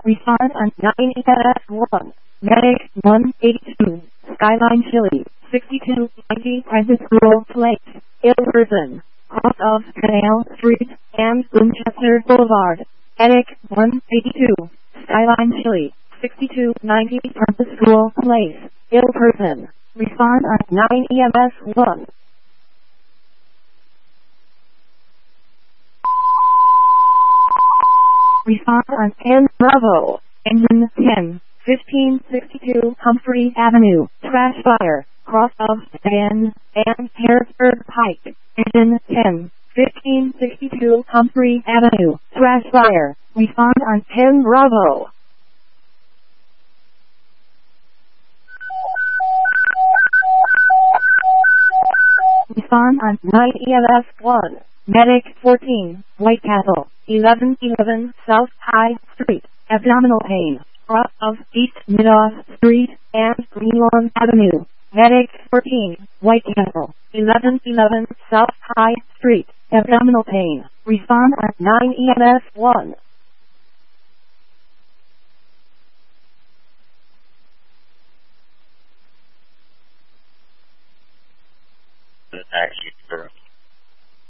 Respond on 9ES1. Medic 182. Skyline Chili 6290 Private School Place. Ill person. Cross of Canal Street and Winchester Boulevard. Medic 182. Skyline Chili 6290 Private School Place. Ill person. Respond on 9EMS1. Respond on 10 Bravo. Engine 10. 1562 Humphrey Avenue. Trash fire. Cross of Dan and Harrisburg Pike. Engine 10. 1562 Humphrey Avenue. Trash fire. Respond on 10 Bravo. Respond on 9 EMS 1. Medic 14, White Castle, 1111 South High Street, abdominal pain, cross of East Meadows Street and Greenlawn Avenue. Medic 14, White Castle, 1111 South High Street, abdominal pain. Respond on 9 EMS 1. Actually,